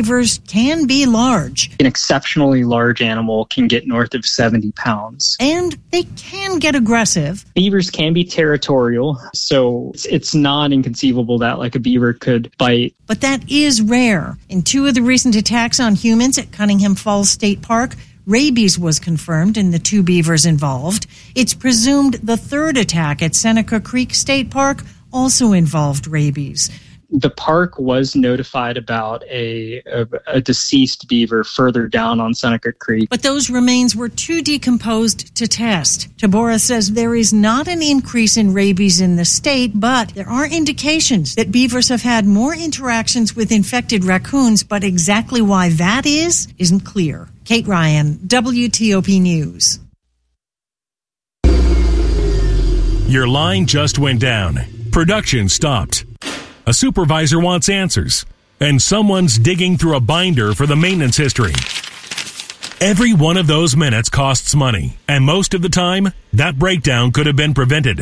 beavers can be large. An exceptionally large animal can get north of 70 pounds. And they can get aggressive. Beavers can be territorial, so it's not inconceivable that like a beaver could bite. But that is rare. In 2 of the recent attacks on humans at Cunningham Falls State Park, rabies was confirmed in the 2 beavers involved. It's presumed the 3rd attack at Seneca Creek State Park also involved rabies. The park was notified about a deceased beaver further down on Seneca Creek. But those remains were too decomposed to test. Tabora says there is not an increase in rabies in the state, but there are indications that beavers have had more interactions with infected raccoons, but exactly why that isn't clear. Kate Ryan, WTOP News. Your line just went down. Production stopped. A supervisor wants answers, and someone's digging through a binder for the maintenance history. Every one of those minutes costs money, and most of the time, that breakdown could have been prevented.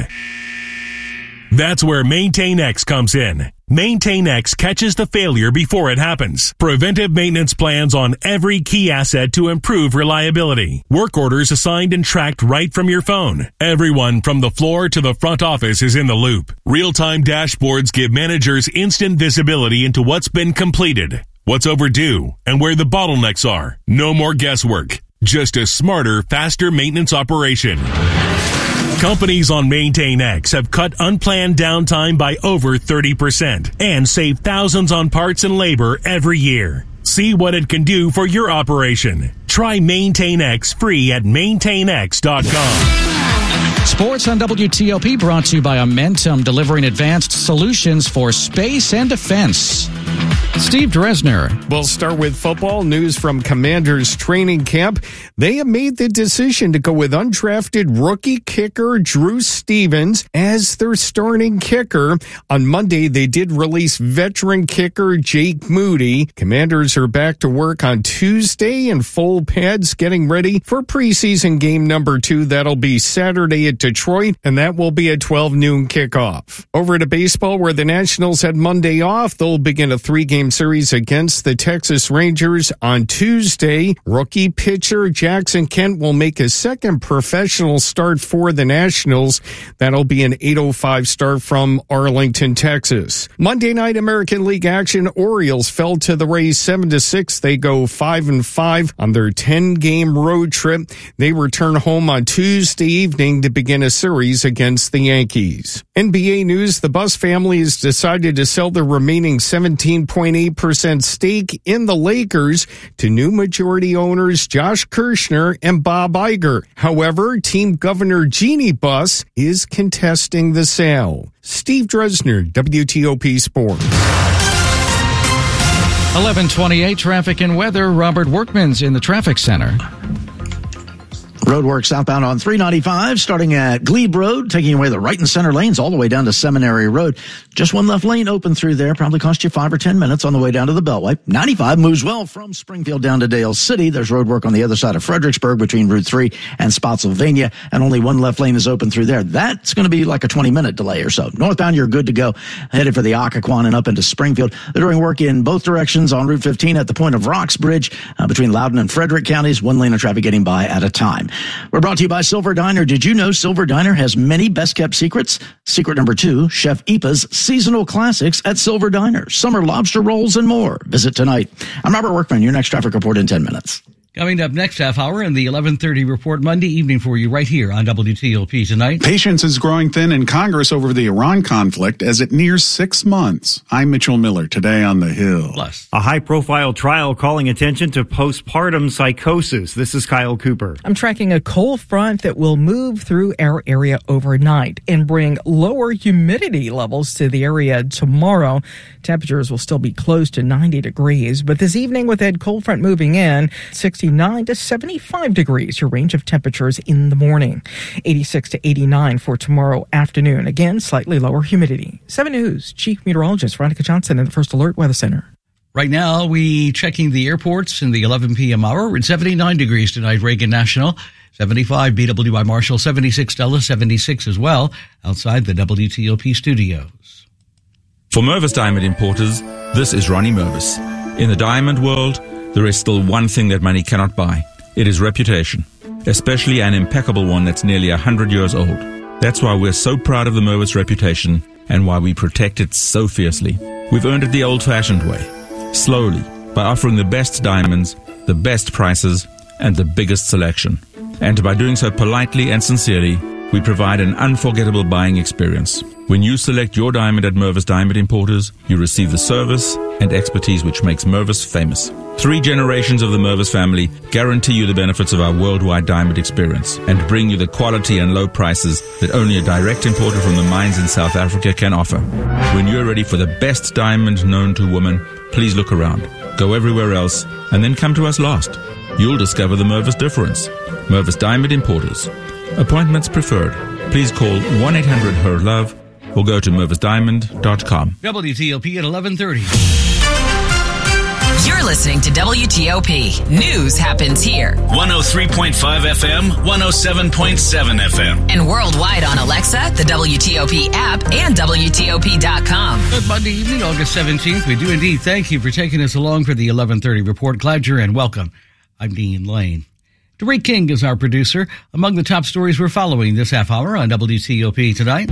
That's where MaintainX comes in. MaintainX catches the failure before it happens. Preventive maintenance plans on every key asset to improve reliability. Work orders assigned and tracked right from your phone. Everyone from the floor to the front office is in the loop. Real-time dashboards give managers instant visibility into what's been completed, what's overdue, and where the bottlenecks are. No more guesswork. Just a smarter, faster maintenance operation. Companies on MaintainX have cut unplanned downtime by over 30% and saved thousands on parts and labor every year. See what it can do for your operation. Try MaintainX free at maintainx.com. Sports on WTOP brought to you by Amentum, delivering advanced solutions for space and defense. Steve Dresner. We'll start with football news from Commanders training camp. They have made the decision to go with undrafted rookie kicker Drew Stevens as their starting kicker. On Monday, they did release veteran kicker Jake Moody. Commanders are back to work on Tuesday in full pads, getting ready for preseason game number 2. That'll be Saturday at Detroit, and that will be a 12 noon kickoff. Over to baseball, where the Nationals had Monday off, they'll begin a 3-game series against the Texas Rangers on Tuesday. Rookie pitcher Jackson Kent will make his second professional start for the Nationals. That'll be an 8:05 start from Arlington, Texas. Monday night American League action, Orioles fell to the Rays 7-6. They go 5-5 on their 10-game road trip. They return home on Tuesday evening to begin a series against the Yankees. NBA news, the Buss family has decided to sell their remaining 17.8% stake in the Lakers to new majority owners Josh Kirshner and Bob Iger. However, team governor Jeannie Buss is contesting the sale. Steve Dresner, WTOP Sports. 11:28 traffic and weather. Robert Workman's in the traffic center. Roadwork southbound on 395, starting at Glebe Road, taking away the right and center lanes all the way down to Seminary Road. Just one left lane open through there. Probably cost you 5 or 10 minutes on the way down to the Beltway. 95 moves well from Springfield down to Dale City. There's roadwork on the other side of Fredericksburg between Route 3 and Spotsylvania, and only one left lane is open through there. That's going to be like a 20-minute delay or so. Northbound, you're good to go. Headed for the Occoquan and up into Springfield. They're doing work in both directions on Route 15 at the point of Roxbridge between Loudoun and Frederick counties. One lane of traffic getting by at a time. We're brought to you by Silver Diner. Did you know Silver Diner has many best-kept secrets? Secret number 2, Chef Ipa's seasonal classics at Silver Diner. Summer lobster rolls and more. Visit tonight. I'm Robert Workman. Your next traffic report in 10 minutes. Coming up next half hour in the 11:30 report Monday evening for you right here on WTOP Tonight. Patience is growing thin in Congress over the Iran conflict as it nears 6 months. I'm Mitchell Miller, today on The Hill. Plus, a high-profile trial calling attention to postpartum psychosis. This is Kyle Cooper. I'm tracking a cold front that will move through our area overnight and bring lower humidity levels to the area tomorrow. Temperatures will still be close to 90 degrees, but this evening with that cold front moving in, 69 to 75 degrees, your range of temperatures in the morning. 86 to 89 for tomorrow afternoon. Again, slightly lower humidity. 7 News Chief Meteorologist Veronica Johnson in the First Alert Weather Center. Right now, we checking the airports in the 11 p.m. hour. We're at 79 degrees tonight, Reagan National. 75 BWI Marshall, 76 Dulles, 76 as well outside the WTOP studios. For Mervis Diamond Importers, this is Ronnie Mervis. In the diamond world, there is still one thing that money cannot buy. It is reputation, especially an impeccable one that's nearly 100 years old. That's why we're so proud of the Mervis reputation and why we protect it so fiercely. We've earned it the old-fashioned way, slowly, by offering the best diamonds, the best prices, and the biggest selection. And by doing so politely and sincerely, we provide an unforgettable buying experience. When you select your diamond at Mervis Diamond Importers, you receive the service and expertise which makes Mervis famous. 3 generations of the Mervis family guarantee you the benefits of our worldwide diamond experience and bring you the quality and low prices that only a direct importer from the mines in South Africa can offer. When you're ready for the best diamond known to woman, please look around. Go everywhere else and then come to us last. You'll discover the Mervis difference. Mervis Diamond Importers. Appointments preferred. Please call 1-800-HER-LOVE or go to mervisdiamond.com. WTOP at 11:30. You're listening to WTOP. News happens here. 103.5 FM, 107.7 FM. And worldwide on Alexa, the WTOP app, and WTOP.com. Good Monday evening, August 17th. We do indeed thank you for taking us along for the 11:30 report. Glad you're in. Welcome. I'm Dean Lane. DeRay King is our producer. Among the top stories we're following this half hour on WTOP tonight.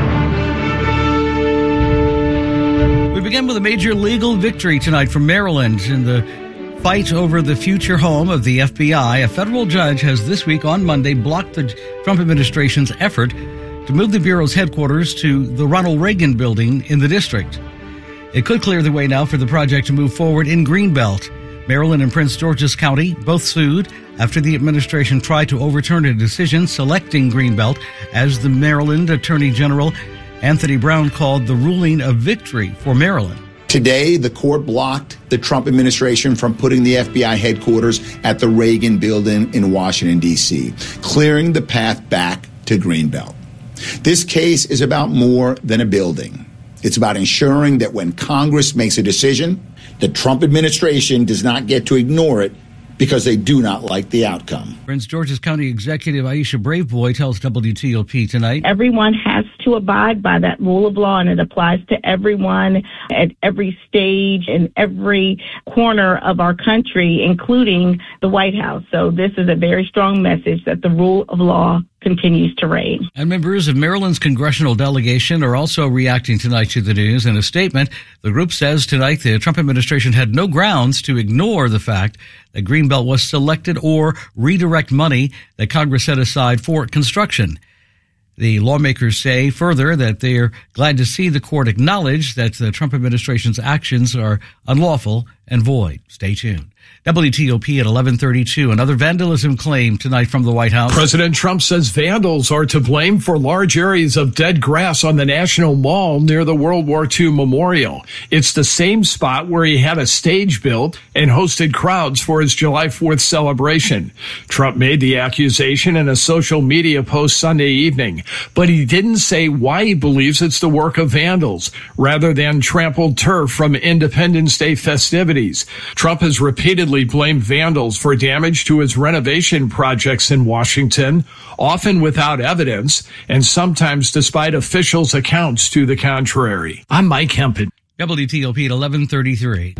We begin with a major legal victory tonight from Maryland in the fight over the future home of the FBI. A federal judge has this week on Monday blocked the Trump administration's effort to move the Bureau's headquarters to the Ronald Reagan building in the district. It could clear the way now for the project to move forward in Greenbelt. Maryland and Prince George's County both sued after the administration tried to overturn a decision selecting Greenbelt as the Maryland Attorney General Anthony Brown called the ruling a victory for Maryland. Today, the court blocked the Trump administration from putting the FBI headquarters at the Reagan building in Washington, D.C., clearing the path back to Greenbelt. This case is about more than a building. It's about ensuring that when Congress makes a decision, the Trump administration does not get to ignore it because they do not like the outcome. Prince George's County Executive Aisha Braveboy tells WTOP tonight. Everyone has to abide by that rule of law, and it applies to everyone at every stage in every corner of our country, including the White House. So this is a very strong message that the rule of law continues to reign. And members of Maryland's congressional delegation are also reacting tonight to the news. In a statement, the group says tonight the Trump administration had no grounds to ignore the fact that Greenbelt was selected or redirect money that Congress set aside for construction. The lawmakers say further that they are glad to see the court acknowledge that the Trump administration's actions are unlawful and void. Stay tuned. WTOP at 11:32. Another vandalism claim tonight from the White House. President Trump says vandals are to blame for large areas of dead grass on the National Mall near the World War II Memorial. It's the same spot where he had a stage built and hosted crowds for his July 4th celebration. Trump made the accusation in a social media post Sunday evening, but he didn't say why he believes it's the work of vandals rather than trampled turf from Independence Day festivities. Trump has repeatedly blamed vandals for damage to his renovation projects in Washington, often without evidence, and sometimes despite officials' accounts to the contrary. I'm Mike Hempin. WTOP at 11:33.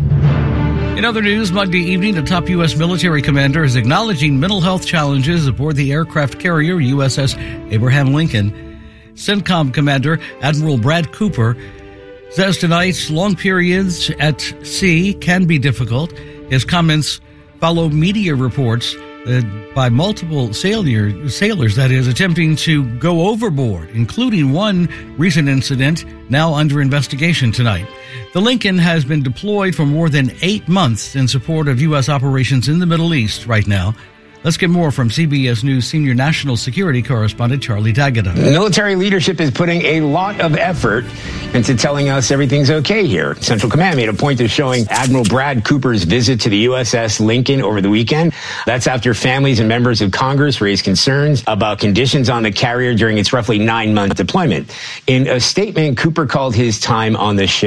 In other news, Monday evening, a top U.S. military commander is acknowledging mental health challenges aboard the aircraft carrier USS Abraham Lincoln. CENTCOM Commander Admiral Brad Cooper says tonight long periods at sea can be difficult. His comments follow media reports by multiple sailors, that is, attempting to go overboard, including one recent incident now under investigation tonight. The Lincoln has been deployed for more than 8 months in support of U.S. operations in the Middle East right now. Let's get more from CBS News senior national security correspondent Charlie D'Agata. Military leadership is putting a lot of effort into telling us everything's okay here. Central Command made a point of showing Admiral Brad Cooper's visit to the USS Lincoln over the weekend. That's after families and members of Congress raised concerns about conditions on the carrier during its roughly 9-month deployment. In a statement, Cooper called his time on the ship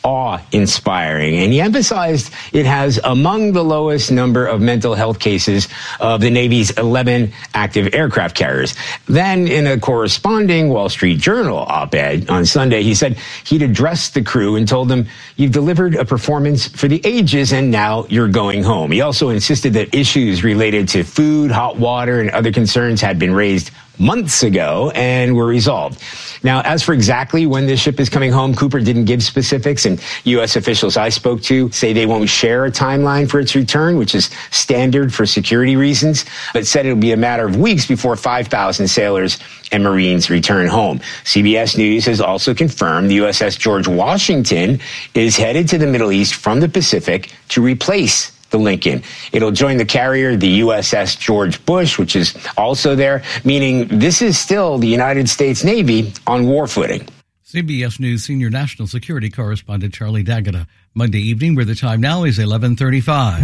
awe-inspiring. And he emphasized it has among the lowest number of mental health cases of the Navy's 11 active aircraft carriers. Then, in a corresponding Wall Street Journal op-ed on Sunday, he said he'd addressed the crew and told them, "You've delivered a performance for the ages, and now you're going home." He also insisted that issues related to food, hot water, and other concerns had been raised months ago and were resolved. Now, as for exactly when this ship is coming home, Cooper didn't give specifics, and U.S. officials I spoke to say they won't share a timeline for its return, which is standard for security reasons, but said it'll be a matter of weeks before 5,000 sailors and Marines return home. CBS News has also confirmed the USS George Washington is headed to the Middle East from the Pacific to replace the Lincoln. It'll join the carrier, the USS George Bush, which is also there, meaning this is still the United States Navy on war footing. CBS News senior national security correspondent Charlie D'Agata. Monday evening, where the time now is 11:35.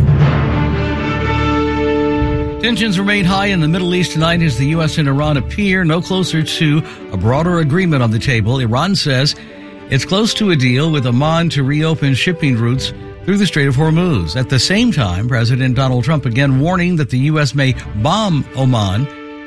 Tensions remain high in the Middle East tonight as the U.S. and Iran appear no closer to a broader agreement on the table. Iran says it's close to a deal with Oman to reopen shipping routes through the Strait of Hormuz. At the same time, President Donald Trump again warning that the U.S. may bomb Oman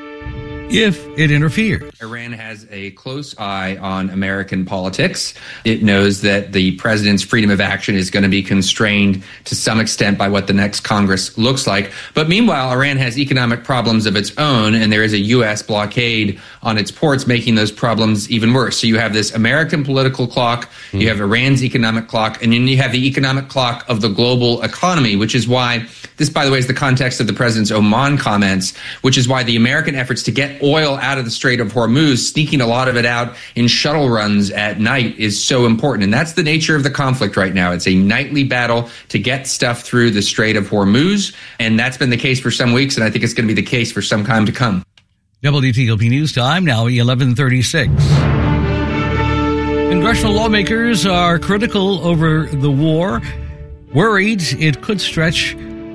if it interferes. Iran has a close eye on American politics. It knows that the president's freedom of action is going to be constrained to some extent by what the next Congress looks like. But meanwhile, Iran has economic problems of its own, and there is a U.S. blockade on its ports, making those problems even worse. So you have this American political clock, you have Iran's economic clock, and then you have the economic clock of the global economy, which is why this, by the way, is the context of the president's Oman comments, which is why the American efforts to get oil out of the Strait of Hormuz, sneaking a lot of it out in shuttle runs at night, is so important. And that's the nature of the conflict right now. It's a nightly battle to get stuff through the Strait of Hormuz, and that's been the case for some weeks, and I think it's going to be the case for some time to come. WTOP News Time, now 11:36. Congressional lawmakers are critical over the war, worried it could stretch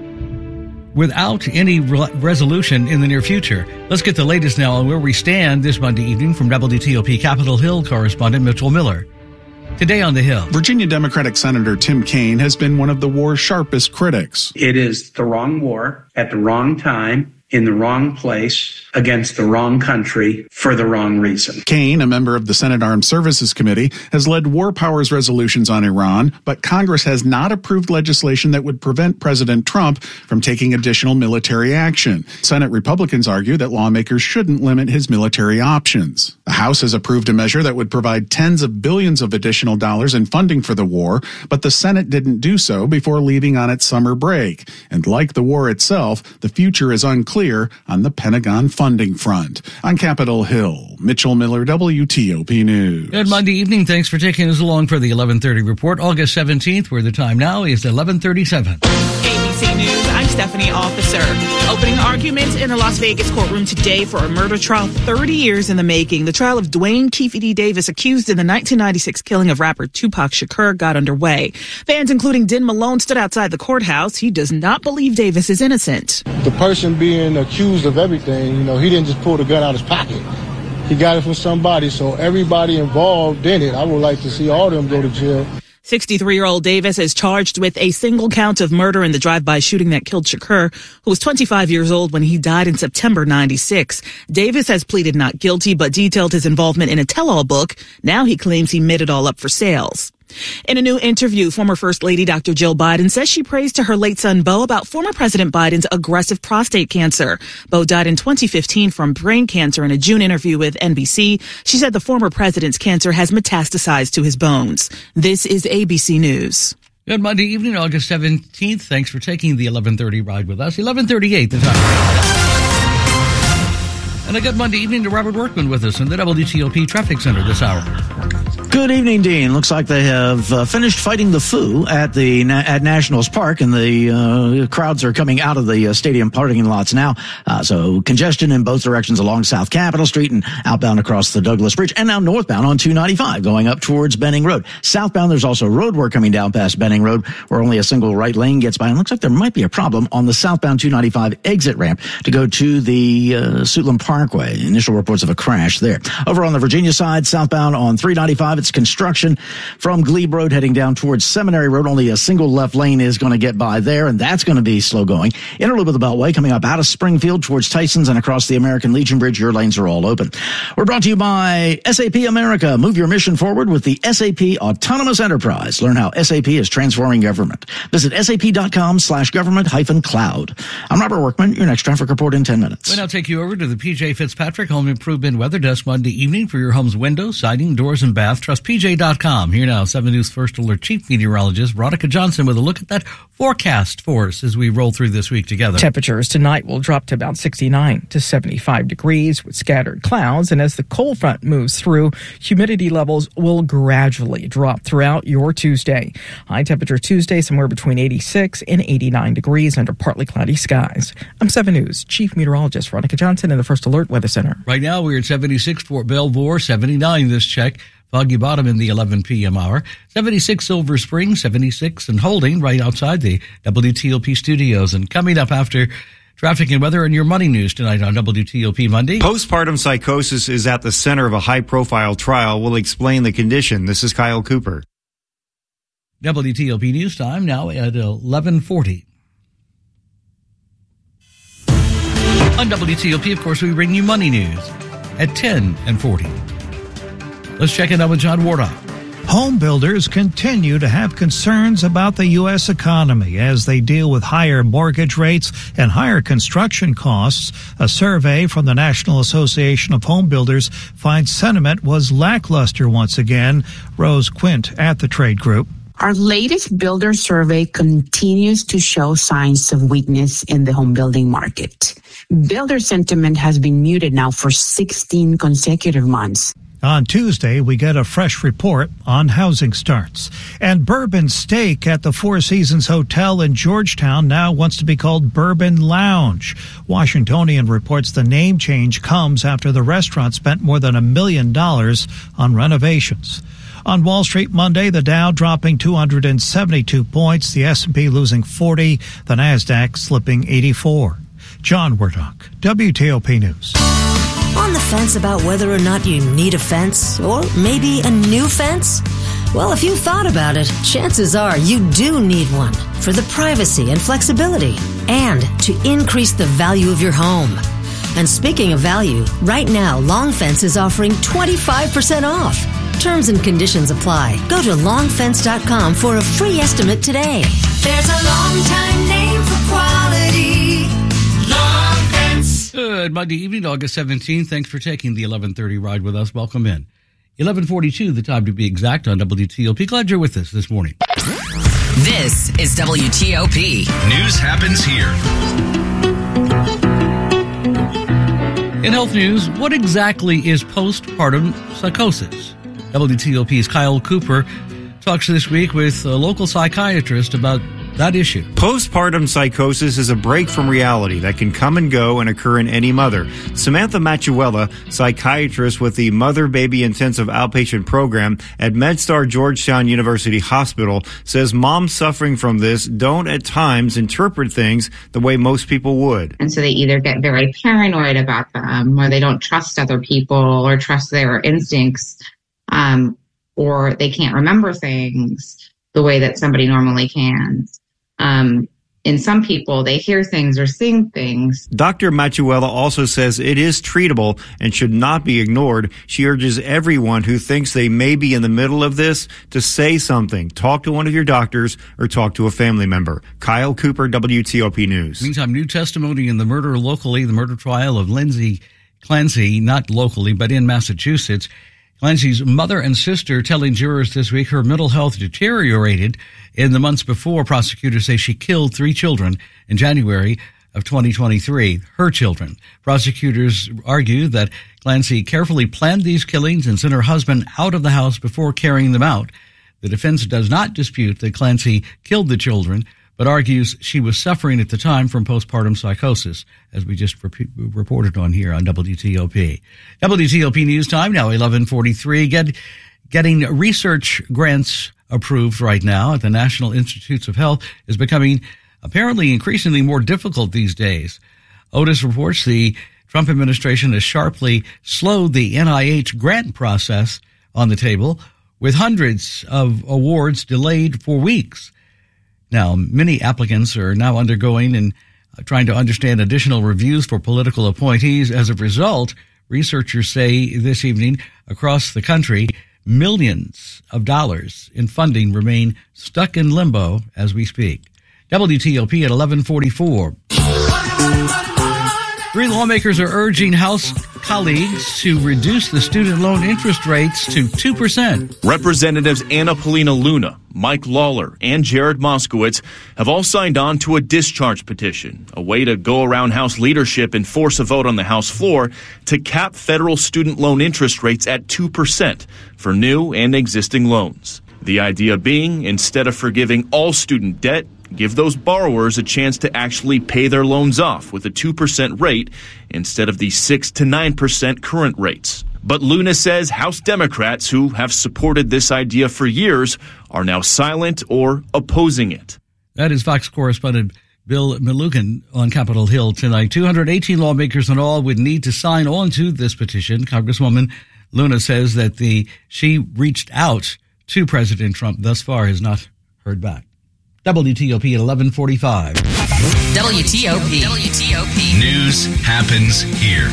without any resolution in the near future. Let's get the latest now on where we stand this Monday evening from WTOP Capitol Hill correspondent Mitchell Miller. Today on the Hill, Virginia Democratic Senator Tim Kaine has been one of the war's sharpest critics. It is the wrong war at the wrong time, in the wrong place, against the wrong country, for the wrong reason. Kaine, a member of the Senate Armed Services Committee, has led war powers resolutions on Iran, but Congress has not approved legislation that would prevent President Trump from taking additional military action. Senate Republicans argue that lawmakers shouldn't limit his military options. The House has approved a measure that would provide tens of billions of additional dollars in funding for the war, but the Senate didn't do so before leaving on its summer break. And like the war itself, the future is unclear on the Pentagon funding front. On Capitol Hill, Mitchell Miller, WTOP News. Good Monday evening. Thanks for taking us along for the 11:30 report, August 17th, where the time now is 11:37. ABC News, I'm Stephanie Officer. Opening arguments in a Las Vegas courtroom today for a murder trial 30 years in the making. The trial of Dwayne Keefe D. Davis, accused in the 1996 killing of rapper Tupac Shakur, got underway. Fans, including Den Malone, stood outside the courthouse. He does not believe Davis is innocent. The person being accused of everything, he didn't just pull the gun out of his pocket. He got it from somebody, so everybody involved in it, I would like to see all of them go to jail. 63-year-old Davis is charged with a single count of murder in the drive-by shooting that killed Shakur, who was 25 years old when he died in September 96. Davis has pleaded not guilty, but detailed his involvement in a tell-all book. Now he claims he made it all up for sales. In a new interview, former First Lady Dr. Jill Biden says she prays to her late son, Beau, about former President Biden's aggressive prostate cancer. Beau died in 2015 from brain cancer. In a June interview with NBC, she said the former president's cancer has metastasized to his bones. This is ABC News. Good Monday evening, August 17th. Thanks for taking the 11:30 ride with us. 11:38 the time. And a good Monday evening to Robert Workman with us in the WTOP Traffic Center this hour. Good evening, Dean. Looks like they have finished fighting the foo at Nationals Park, and the crowds are coming out of the stadium parking lots now. So congestion in both directions along South Capitol Street and outbound across the Douglas Bridge, and now northbound on 295 going up towards Benning Road. Southbound, there's also road work coming down past Benning Road where only a single right lane gets by. And looks like there might be a problem on the southbound 295 exit ramp to go to the Suitland Parkway. Initial reports of a crash there. Over on the Virginia side, southbound on 395. 75, it's construction from Glebe Road heading down towards Seminary Road. Only a single left lane is going to get by there, and that's going to be slow going. Interloop of the Beltway coming up out of Springfield towards Tysons and across the American Legion Bridge. Your lanes are all open. We're brought to you by SAP America. Move your mission forward with the SAP Autonomous Enterprise. Learn how SAP is transforming government. Visit sap.com/government-cloud. I'm Robert Workman, your next traffic report in 10 minutes. We now take you over to the PJ Fitzpatrick Home Improvement Weather Desk Monday evening for your home's windows, siding, doors, and bath. Trust PJ.com. Here now, 7 News First Alert Chief Meteorologist Veronica Johnson with a look at that forecast for us as we roll through this week together. Temperatures tonight will drop to about 69 to 75 degrees with scattered clouds, and as the cold front moves through, humidity levels will gradually drop throughout your Tuesday. High temperature Tuesday somewhere between 86 and 89 degrees under partly cloudy skies. I'm 7 News Chief Meteorologist Veronica Johnson in the First Alert Weather Center. Right now we're at 76 Fort Belvoir, 79 this check. Foggy bottom in the 11 p.m. hour. 76 Silver Spring, 76 and holding right outside the WTOP studios. And coming up after traffic and weather and your money news tonight on WTOP Monday. Postpartum psychosis is at the center of a high-profile trial. We'll explain the condition. This is Kyle Cooper. WTOP News Time now at 11:40. On WTOP, of course, we bring you money news at 10:40. Let's check it out with John Wardock. Home builders continue to have concerns about the U.S. economy as they deal with higher mortgage rates and higher construction costs. A survey from the National Association of Home Builders finds sentiment was lackluster once again. Rose Quint at the trade group. Our latest builder survey continues to show signs of weakness in the home building market. Builder sentiment has been muted now for 16 consecutive months. On Tuesday, we get a fresh report on housing starts. And Bourbon Steak at the Four Seasons Hotel in Georgetown now wants to be called Bourbon Lounge. Washingtonian reports the name change comes after the restaurant spent more than $1 million on renovations. On Wall Street Monday, the Dow dropping 272 points, the S&P losing 40, the Nasdaq slipping 84. John Wardock, WTOP News. On the fence about whether or not you need a fence, or maybe a new fence? Well, if you thought about it, chances are you do need one for the privacy and flexibility and to increase the value of your home. And speaking of value, right now, Long Fence is offering 25% off. Terms and conditions apply. Go to longfence.com for a free estimate today. There's a long time name for quality. Long Fence. Good Monday evening, August 17th. Thanks for taking the 11:30 ride with us. Welcome in. 11:42, the time to be exact on WTOP. Glad you're with us this morning. This is WTOP. News happens here. In health news, what exactly is postpartum psychosis? WTOP's Kyle Cooper talks this week with a local psychiatrist about that issue. Postpartum psychosis is a break from reality that can come and go and occur in any mother. Samantha Machuela, psychiatrist with the Mother-Baby Intensive Outpatient Program at MedStar Georgetown University Hospital, says moms suffering from this don't at times interpret things the way most people would. And so they either get very paranoid about them, or they don't trust other people or trust their instincts, or they can't remember things the way that somebody normally can. In some people, they hear things or sing things. Dr. Machuela also says it is treatable and should not be ignored. She urges everyone who thinks they may be in the middle of this to say something. Talk to one of your doctors or talk to a family member. Kyle Cooper, WTOP News. Meantime, new testimony in the murder trial of Lindsay Clancy, not locally, but in Massachusetts. Clancy's mother and sister telling jurors this week her mental health deteriorated in the months before. Prosecutors say she killed 3 children in January of 2023, her children. Prosecutors argue that Clancy carefully planned these killings and sent her husband out of the house before carrying them out. The defense does not dispute that Clancy killed the children, but argues she was suffering at the time from postpartum psychosis, as we just reported on here on WTOP. WTOP News Time, now 11:43. Getting research grants approved right now at the National Institutes of Health is becoming apparently increasingly more difficult these days. Otis reports the Trump administration has sharply slowed the NIH grant process, on the table, with hundreds of awards delayed for weeks. Now, many applicants are now undergoing and trying to understand additional reviews for political appointees. As a result, researchers say this evening across the country, millions of dollars in funding remain stuck in limbo as we speak. WTOP at 11:44. 3 lawmakers are urging House colleagues to reduce the student loan interest rates to 2%. Representatives Anna Paulina Luna, Mike Lawler, and Jared Moskowitz have all signed on to a discharge petition, a way to go around House leadership and force a vote on the House floor to cap federal student loan interest rates at 2% for new and existing loans. The idea being, instead of forgiving all student debt, give those borrowers a chance to actually pay their loans off with a 2% rate instead of the 6 to 9% current rates. But Luna says House Democrats who have supported this idea for years are now silent or opposing it. That is Fox correspondent Bill Melugin on Capitol Hill tonight. 218 lawmakers in all would need to sign on to this petition. Congresswoman Luna says that she reached out to President Trump. Thus far has not heard back. WTOP at 11:45. WTOP. News happens here.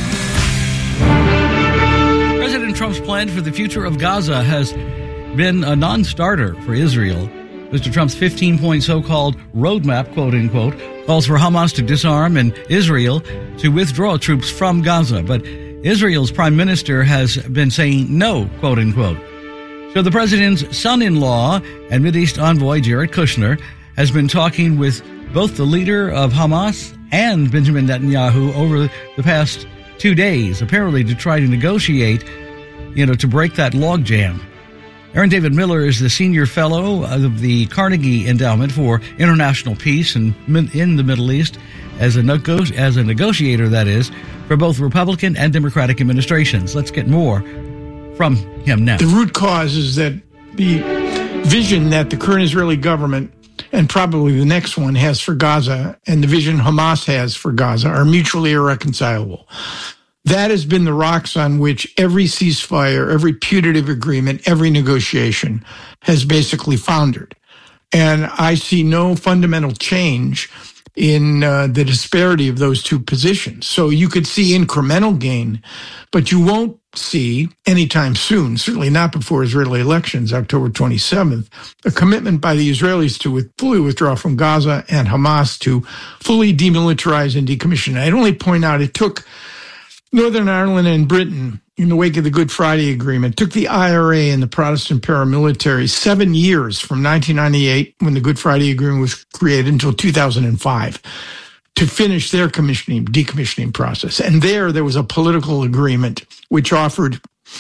President Trump's plan for the future of Gaza has been a non-starter for Israel. Mr. Trump's 15-point so-called roadmap, quote-unquote, calls for Hamas to disarm and Israel to withdraw troops from Gaza. But Israel's prime minister has been saying no, quote-unquote. So the president's son-in-law and Mideast envoy, Jared Kushner, has been talking with both the leader of Hamas and Benjamin Netanyahu over the past 2 days, apparently to try to negotiate, to break that logjam. Aaron David Miller is the senior fellow of the Carnegie Endowment for International Peace in the Middle East, as a negotiator, that is, for both Republican and Democratic administrations. Let's get more from him now. The root cause is that the vision that the current Israeli government and probably the next one has for Gaza and the vision Hamas has for Gaza are mutually irreconcilable. That has been the rocks on which every ceasefire, every putative agreement, every negotiation has basically foundered. And I see no fundamental change in the disparity of those two positions. So you could see incremental gain, but you won't see anytime soon, certainly not before Israeli elections, October 27th, a commitment by the Israelis to fully withdraw from Gaza and Hamas to fully demilitarize and decommission. I'd only point out it took Northern Ireland and Britain, in the wake of the Good Friday Agreement, took the IRA and the Protestant paramilitary 7 years from 1998, when the Good Friday Agreement was created, until 2005 to finish their decommissioning process. And there was a political agreement which offered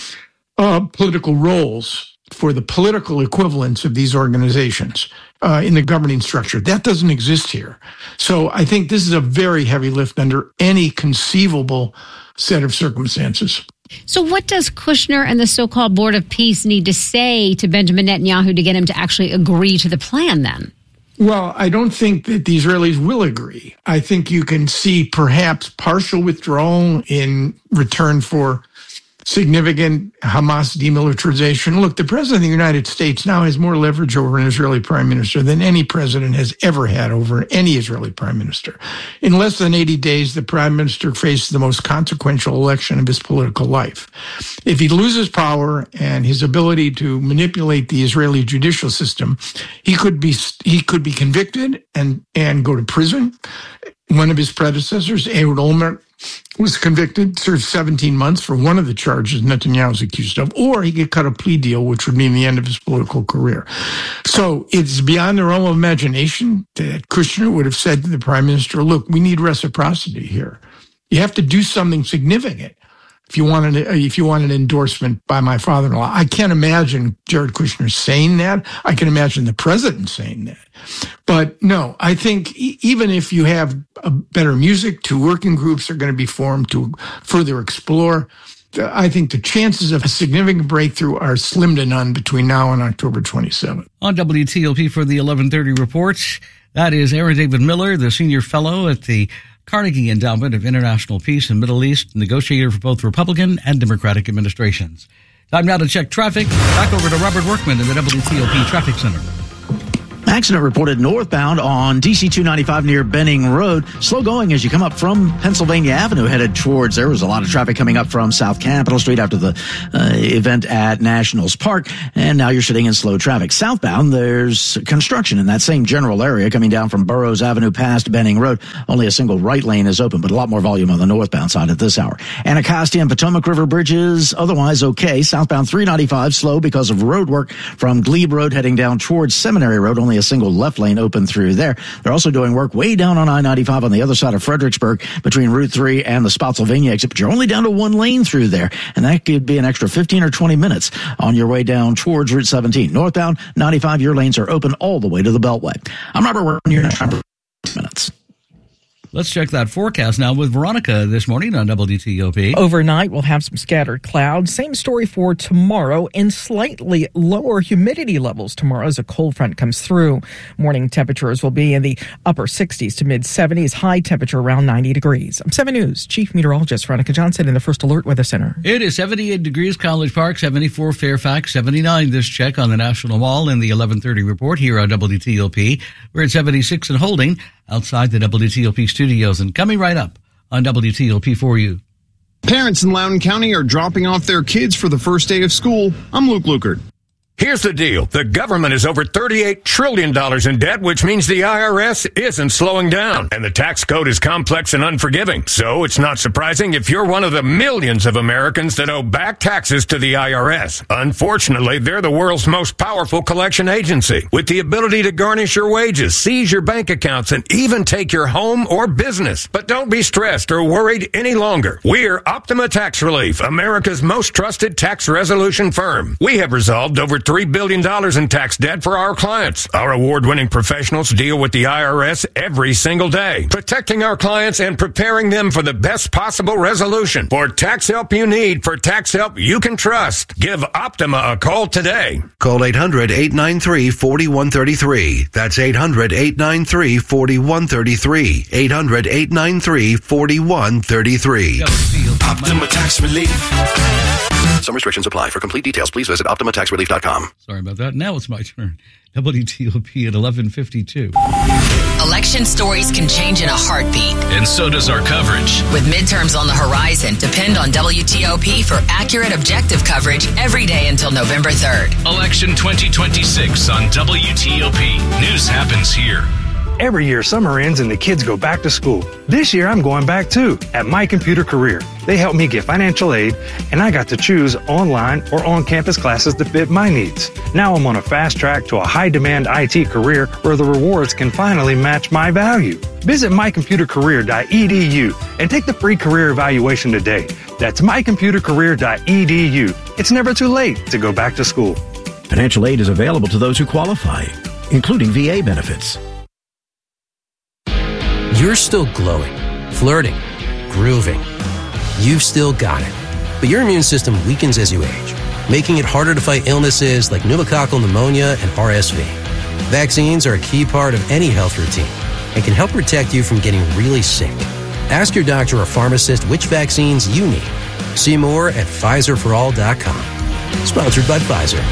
political roles for the political equivalents of these organizations in the governing structure. That doesn't exist here. So I think this is a very heavy lift under any conceivable set of circumstances. So what does Kushner and the so-called Board of Peace need to say to Benjamin Netanyahu to get him to actually agree to the plan then? Well, I don't think that the Israelis will agree. I think you can see perhaps partial withdrawal in return for significant Hamas demilitarization. Look, the president of the United States now has more leverage over an Israeli prime minister than any president has ever had over any Israeli prime minister. In less than 80 days, the prime minister faces the most consequential election of his political life. If he loses power and his ability to manipulate the Israeli judicial system, he could be convicted and go to prison. One of his predecessors, Ehud Olmert, was convicted, served 17 months for one of the charges Netanyahu is accused of, or he could cut a plea deal, which would mean the end of his political career. So it's beyond the realm of imagination that Kushner would have said to the prime minister, look, we need reciprocity here. You have to do something significant if you want an endorsement by my father-in-law. I can't imagine Jared Kushner saying that. I can imagine the president saying that. But no, I think even if you have a better music, two working groups are going to be formed to further explore. I think the chances of a significant breakthrough are slim to none between now and October 27th. On WTOP for the 1130 report, that is Aaron David Miller, the senior fellow at the Carnegie Endowment of International Peace and Middle East, negotiator for both Republican and Democratic administrations. Time now to check traffic. Back over to Robert Workman in the WTOP Traffic Center. Accident reported northbound on DC 295 near Benning Road. Slow going as you come up from Pennsylvania Avenue headed towards. There was a lot of traffic coming up from South Capitol Street after the event at Nationals Park. And now you're sitting in slow traffic. Southbound, there's construction in that same general area coming down from Burroughs Avenue past Benning Road. Only a single right lane is open, but a lot more volume on the northbound side at this hour. Anacostia and Potomac River bridges otherwise okay. Southbound 395 slow because of road work from Glebe Road heading down towards Seminary Road. Only a single left lane open through there. They're also doing work way down on I-95 on the other side of Fredericksburg between Route 3 and the Spotsylvania exit, but you're only down to one lane through there, and that could be an extra 15 or 20 minutes on your way down towards Route 17. Northbound 95, your lanes are open all the way to the Beltway. I'm Robert Workman, your next minutes. Let's check that forecast now with Veronica this morning on WTOP. Overnight, we'll have some scattered clouds. Same story for tomorrow, and slightly lower humidity levels tomorrow as a cold front comes through. Morning temperatures will be in the upper 60s to mid 70s, high temperature around 90 degrees. I'm 7 News Chief Meteorologist Veronica Johnson in the First Alert Weather Center. It is 78 degrees College Park, 74 Fairfax, 79 this check on the National Mall in the 11:30 report here on WTOP. We're at 76 and holding outside the WTOP studios, and coming right up on WTOP for you. Parents in Loudoun County are dropping off their kids for the first day of school. I'm Luke Lukert. Here's the deal. The government is over $38 trillion in debt, which means the IRS isn't slowing down. And the tax code is complex and unforgiving. So it's not surprising if you're one of the millions of Americans that owe back taxes to the IRS. Unfortunately, they're the world's most powerful collection agency, with the ability to garnish your wages, seize your bank accounts, and even take your home or business. But don't be stressed or worried any longer. We're Optima Tax Relief, America's most trusted tax resolution firm. We have resolved over $3 billion in tax debt for our clients. Our award-winning professionals deal with the IRS every single day, protecting our clients and preparing them for the best possible resolution. For tax help you need, for tax help you can trust, give Optima a call today. Call 800-893-4133. That's 800-893-4133. 800-893-4133. Optima Tax Relief. Some restrictions apply. For complete details, please visit OptimaTaxRelief.com. Sorry about that. Now it's my turn. WTOP at 11:52. Election stories can change in a heartbeat. And so does our coverage. With midterms on the horizon, depend on WTOP for accurate, objective coverage every day until November 3rd. Election 2026 on WTOP. News happens here. Every year, summer ends and the kids go back to school. This year, I'm going back too, at My Computer Career. They helped me get financial aid, and I got to choose online or on-campus classes that fit my needs. Now I'm on a fast track to a high-demand IT career where the rewards can finally match my value. Visit mycomputercareer.edu and take the free career evaluation today. That's mycomputercareer.edu. It's never too late to go back to school. Financial aid is available to those who qualify, including VA benefits. You're still glowing, flirting, grooving. You've still got it. But your immune system weakens as you age, making it harder to fight illnesses like pneumococcal pneumonia and RSV. Vaccines are a key part of any health routine and can help protect you from getting really sick. Ask your doctor or pharmacist which vaccines you need. See more at PfizerForAll.com. Sponsored by Pfizer.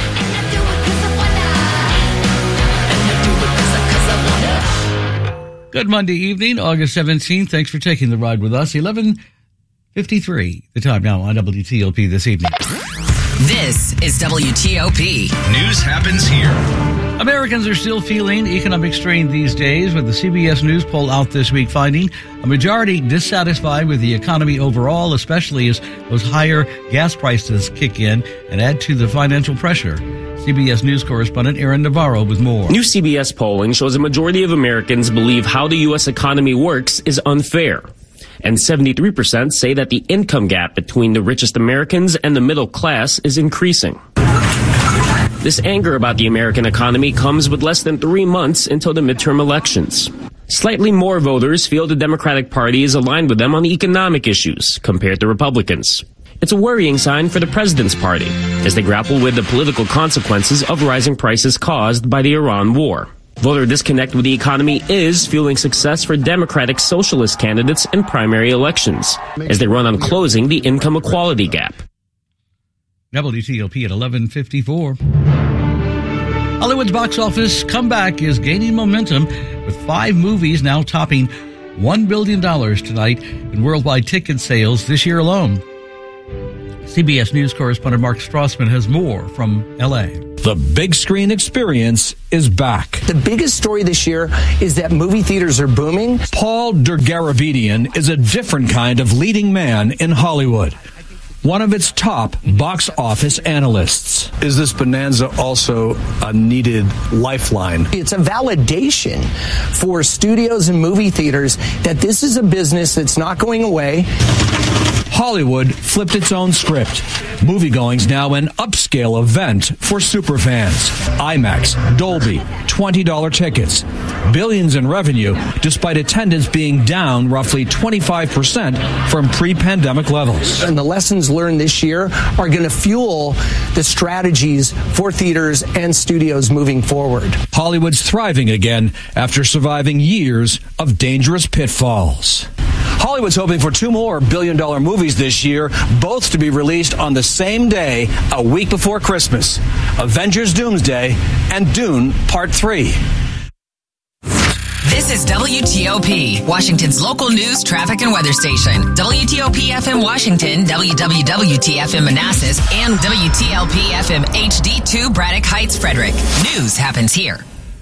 Good Monday evening, August 17th. Thanks for taking the ride with us. 11:53, the time now on WTOP this evening. This is WTOP. News happens here. Americans are still feeling economic strain these days, with the CBS News poll out this week finding a majority dissatisfied with the economy overall, especially as those higher gas prices kick in and add to the financial pressure. CBS News correspondent Aaron Navarro with more. New CBS polling shows a majority of Americans believe how the U.S. economy works is unfair. And 73% say that the income gap between the richest Americans and the middle class is increasing. This anger about the American economy comes with less than 3 months until the midterm elections. Slightly more voters feel the Democratic Party is aligned with them on the economic issues compared to Republicans. It's a worrying sign for the president's party as they grapple with the political consequences of rising prices caused by the Iran war. Voter disconnect with the economy is fueling success for Democratic socialist candidates in primary elections as they run on closing the income equality gap. WTOP at 11:54. Hollywood's box office comeback is gaining momentum, with 5 movies now topping $1 billion tonight in worldwide ticket sales this year alone. CBS News correspondent Mark Strassman has more from L.A. The big screen experience is back. The biggest story this year is that movie theaters are booming. Paul Dergarabedian is a different kind of leading man in Hollywood. One of its top box office analysts. Is this bonanza also a needed lifeline? It's a validation for studios and movie theaters that this is a business that's not going away. Hollywood flipped its own script. Moviegoing's now an upscale event for superfans. IMAX, Dolby, $20 tickets. Billions in revenue, despite attendance being down roughly 25% from pre-pandemic levels. And the lessons learned this year are going to fuel the strategies for theaters and studios moving forward. Hollywood's thriving again after surviving years of dangerous pitfalls. Hollywood's hoping for 2 more billion-dollar movies this year, both to be released on the same day, a week before Christmas. Avengers Doomsday and Dune Part 3. This is WTOP, Washington's local news, traffic, and weather station. WTOP FM Washington, WWWT-FM Manassas, and WTLP FM HD2 Braddock Heights, Frederick. News happens here.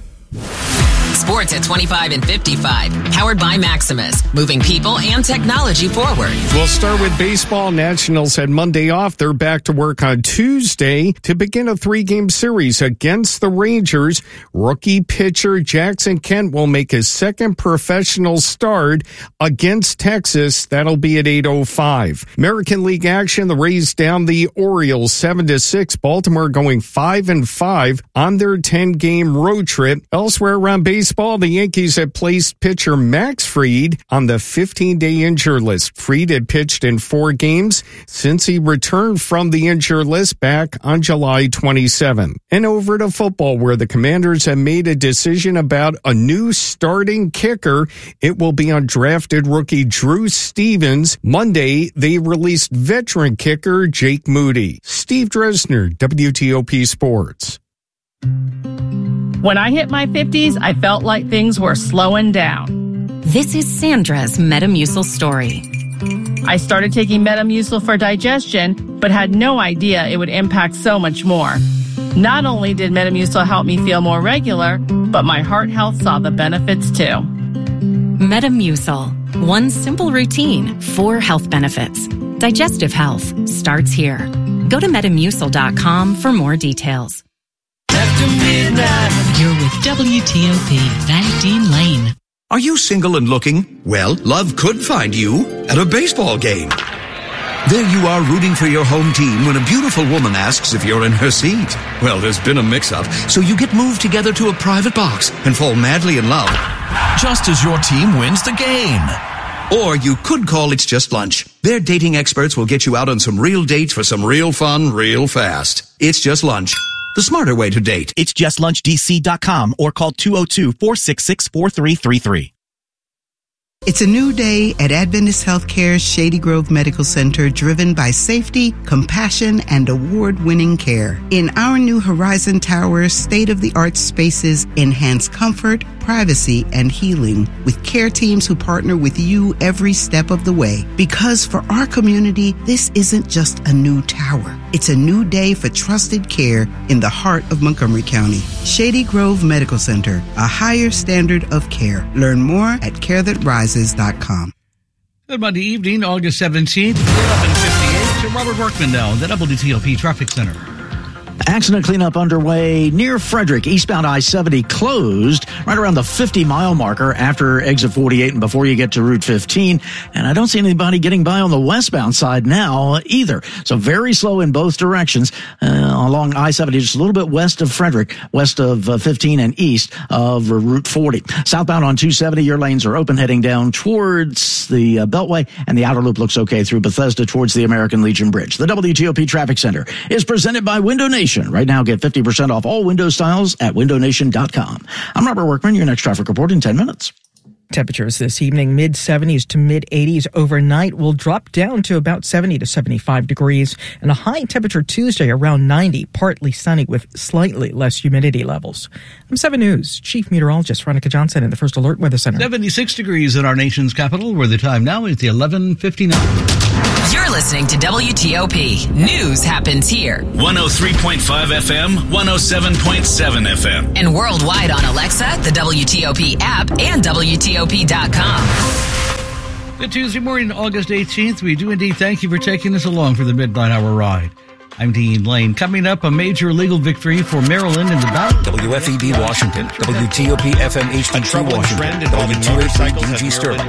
Sports at 25 and 55. Powered by Maximus. Moving people and technology forward. We'll start with baseball. Nationals had Monday off. They're back to work on Tuesday to begin a 3-game series against the Rangers. Rookie pitcher Jackson Kent will make his second professional start against Texas. That'll be at 8:05. American League action. The Rays down the Orioles 7-6. Baltimore going 5-5 on their 10-game road trip. Elsewhere around baseball, the Yankees have placed pitcher Max Fried on the 15-day injured list. Fried had pitched in 4 games since he returned from the injured list back on July 27. And over to football, where the Commanders have made a decision about a new starting kicker. It will be undrafted rookie Drew Stevens. Monday, they released veteran kicker Jake Moody. Steve Dresner, WTOP Sports. When I hit my 50s, I felt like things were slowing down. This is Sandra's Metamucil story. I started taking Metamucil for digestion, but had no idea it would impact so much more. Not only did Metamucil help me feel more regular, but my heart health saw the benefits too. Metamucil. One simple routine, 4 health benefits. Digestive health starts here. Go to Metamucil.com for more details. After midnight, you're with WTOP, Van Dean Lane. Are you single and looking? Well, love could find you at a baseball game. There you are rooting for your home team when a beautiful woman asks if you're in her seat. Well, there's been a mix-up, so you get moved together to a private box and fall madly in love. Just as your team wins the game. Or you could call It's Just Lunch. Their dating experts will get you out on some real dates for some real fun, real fast. It's Just Lunch. The smarter way to date. It's justllunchdc.com or call 202-466-4333. It's a new day at Adventist Healthcare's Shady Grove Medical Center, driven by safety, compassion, and award-winning care. In our new Horizon Tower, state-of-the-art spaces enhance comfort, privacy, and healing with care teams who partner with you every step of the way. Because for our community, this isn't just a new tower. It's a new day for trusted care in the heart of Montgomery County. Shady Grove Medical Center, a higher standard of care. Learn more at carethatrises.com. Good Monday evening, August 17th, 11:58. To Robert Workman now in the WTOP Traffic Center. Accident cleanup underway near Frederick. Eastbound I-70 closed right around the 50-mile marker after exit 48 and before you get to Route 15. And I don't see anybody getting by on the westbound side now either. So very slow in both directions along I-70, just a little bit west of Frederick, west of 15 and east of Route 40. Southbound on 270, your lanes are open heading down towards the Beltway, and the outer loop looks okay through Bethesda towards the American Legion Bridge. The WTOP Traffic Center is presented by Window Nation. Right now, get 50% off all window styles at windownation.com. I'm Robert Workman, your next traffic report in 10 minutes. Temperatures this evening, mid-70s to mid-80s. Overnight will drop down to about 70 to 75 degrees. And a high temperature Tuesday around 90, partly sunny with slightly less humidity levels. I'm 7 News Chief Meteorologist Veronica Johnson in the First Alert Weather Center. 76 degrees in our nation's capital, where the time now is the 11:59. You're listening to WTOP. News happens here. 103.5 FM, 107.7 FM. And worldwide on Alexa, the WTOP app, and WTOP.com. Good Tuesday morning, August 18th. We do indeed thank you for taking us along for the Midnight Hour ride. I'm Dean Lane. Coming up, a major legal victory for Maryland in the battle. WFEB Washington, WTOP FM HD2 Washington, W283 DG Sterling,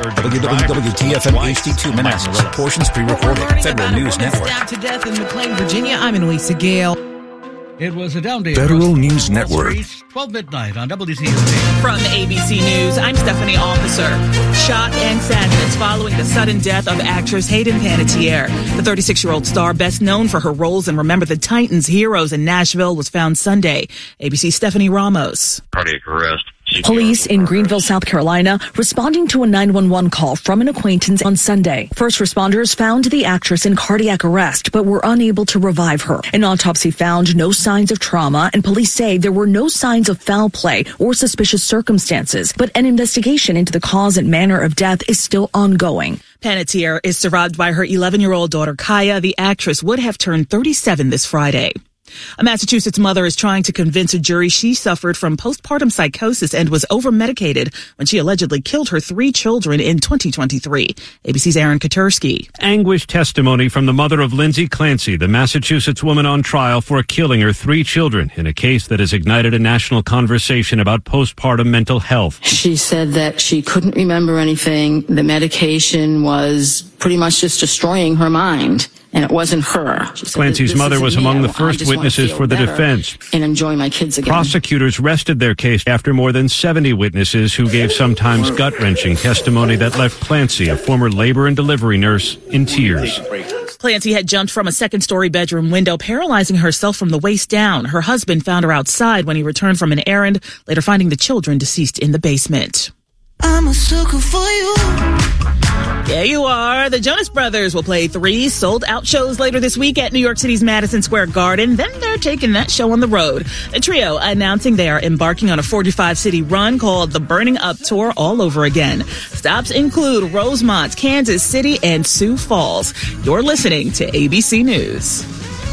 WWTFM HD2 Manassas. Portions pre-recorded. Federal News Network. Stabbed to death in McLean, Virginia. I'm Annalisa Gale. It was a down day. Federal News Network. 12 midnight on WTOP. From ABC News, I'm Stephanie Officer. Shock and sadness following the sudden death of actress Hayden Panettiere. The 36-year-old star, best known for her roles in Remember the Titans, Heroes, and Nashville, was found Sunday. ABC's Stephanie Ramos. Cardiac arrest. Police in Greenville, South Carolina, responding to a 911 call from an acquaintance on Sunday. First responders found the actress in cardiac arrest, but were unable to revive her. An autopsy found no signs of trauma, and police say there were no signs of foul play or suspicious circumstances. But an investigation into the cause and manner of death is still ongoing. Panettiere is survived by her 11-year-old daughter, Kaya. The actress would have turned 37 this Friday. A Massachusetts mother is trying to convince a jury she suffered from postpartum psychosis and was over-medicated when she allegedly killed her 3 children in 2023. ABC's Aaron Katursky. Anguished testimony from the mother of Lindsay Clancy, the Massachusetts woman on trial for killing her 3 children in a case that has ignited a national conversation about postpartum mental health. She said that she couldn't remember anything. The medication was pretty much just destroying her mind. And it wasn't her. Clancy's mother was among the first witnesses for the defense. And enjoy my kids again. Prosecutors rested their case after more than 70 witnesses who gave sometimes gut-wrenching testimony that left Clancy, a former labor and delivery nurse, in tears. Clancy had jumped from a second-story bedroom window, paralyzing herself from the waist down. Her husband found her outside when he returned from an errand, later finding the children deceased in the basement. I'm a sucker for you. There you are. The Jonas Brothers will play 3 sold-out shows later this week at New York City's Madison Square Garden. Then they're taking that show on the road. The trio announcing they are embarking on a 45-city run called the Burning Up Tour all over again. Stops include Rosemont, Kansas City, and Sioux Falls. You're listening to ABC News.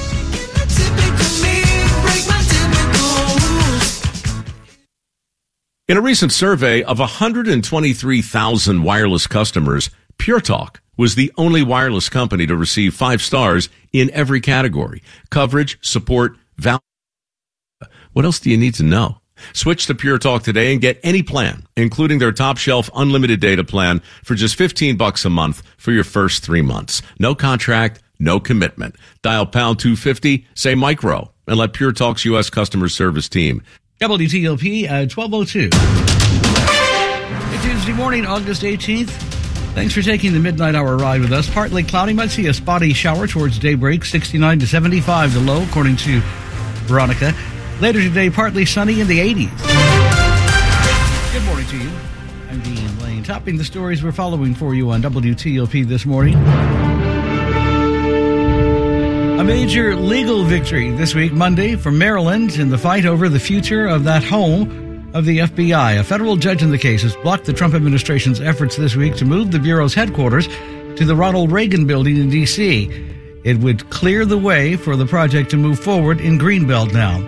In a recent survey of 123,000 wireless customers, Pure Talk was the only wireless company to receive 5 stars in every category: coverage, support, value. What else do you need to know? Switch to Pure Talk today and get any plan, including their top shelf unlimited data plan, for just $15 a month for your first 3 months. No contract, no commitment. Dial pound 250, say micro, and let Pure Talk's U.S. customer service team. WTOP at 12:02. It's Tuesday morning, August 18th. Thanks for taking the Midnight Hour ride with us. Partly cloudy, might see a spotty shower towards daybreak, 69 to 75 the low, according to Veronica. Later today, partly sunny in the 80s. Good morning to you. I'm Dean Lane. Topping the stories we're following for you on WTOP this morning. A major legal victory this week, Monday, for Maryland in the fight over the future of that home of the FBI. A federal judge in the case has blocked the Trump administration's efforts this week to move the Bureau's headquarters to the Ronald Reagan building in D.C. It would clear the way for the project to move forward in Greenbelt now.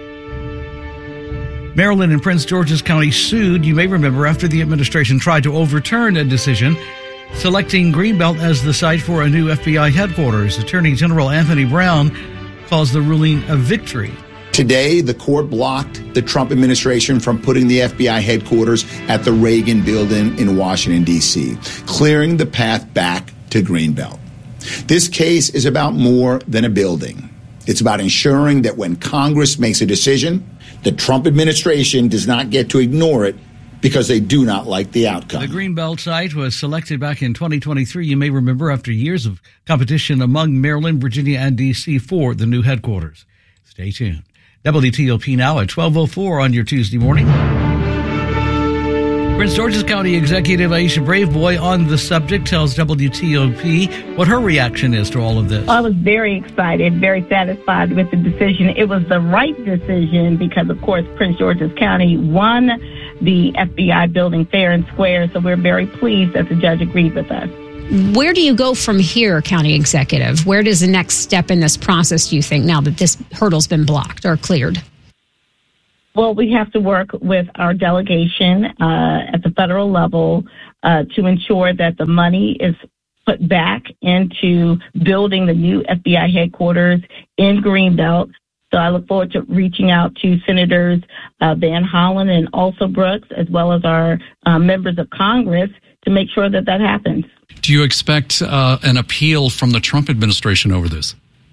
Maryland and Prince George's County sued, you may remember, after the administration tried to overturn a decision selecting Greenbelt as the site for a new FBI headquarters. Attorney General Anthony Brown calls the ruling a victory. Today, the court blocked the Trump administration from putting the FBI headquarters at the Reagan building in Washington, D.C., clearing the path back to Greenbelt. This case is about more than a building. It's about ensuring that when Congress makes a decision, the Trump administration does not get to ignore it because they do not like the outcome. The Greenbelt site was selected back in 2023, you may remember, after years of competition among Maryland, Virginia, and D.C. for the new headquarters. Stay tuned. WTOP now at 12:04 on your Tuesday morning. Prince George's County Executive Aisha Braveboy on the subject tells WTOP what her reaction is to all of this. I was very excited, very satisfied with the decision. It was the right decision because, of course, Prince George's County won the FBI building fair and square, so we're very pleased that the judge agreed with us. Where do you go from here, County Executive? Where does the next step in this process, do you think, now that this hurdle's been blocked or cleared? Well, we have to work with our delegation at the federal level to ensure that the money is put back into building the new FBI headquarters in Greenbelt. So I look forward to reaching out to Senators Van Hollen and also Brooks, as well as our members of Congress, to make sure that that happens. Do you expect an appeal from the Trump administration over this?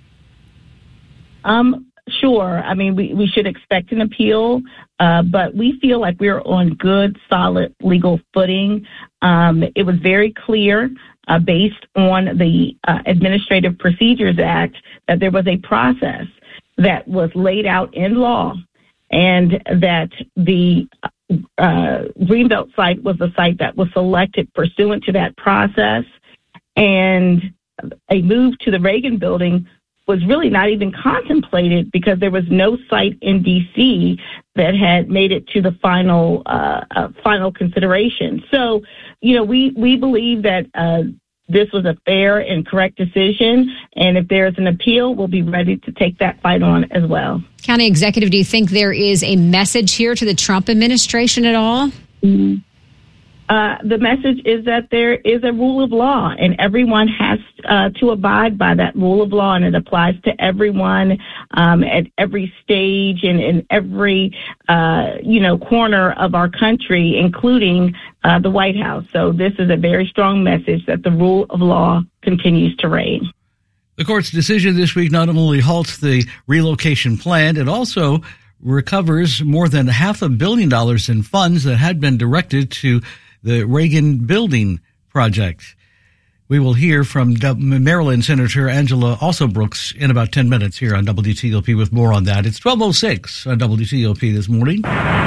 Sure. I mean, we should expect an appeal, but we feel like we're on good, solid legal footing. It was very clear based on the Administrative Procedures Act that there was a process that was laid out in law and that the Greenbelt site was the site that was selected pursuant to that process. And a move to the Reagan building was really not even contemplated because there was no site in D.C. that had made it to the final consideration. So, we believe that this was a fair and correct decision, and if there's an appeal, we'll be ready to take that fight on as well. County Executive, do you think there is a message here to the Trump administration at all? Mm-hmm. The message is that there is a rule of law, and everyone has to abide by that rule of law, and it applies to everyone at every stage and in every corner of our country, including the White House. So this is a very strong message that the rule of law continues to reign. The court's decision this week not only halts the relocation plan, it also recovers more than $500 million in funds that had been directed to the Reagan Building Project. We will hear from Maryland Senator Angela Brooks in about 10 minutes here on WTOP with more on that. It's 12:06 on WTOP this morning.